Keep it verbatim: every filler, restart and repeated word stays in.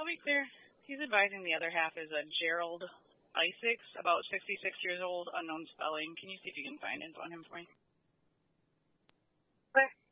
I'll be clear. He's advising the other half is a Gerald Isaacs, about sixty-six years old, unknown spelling. Can you see if you can find info on him for me? Okay.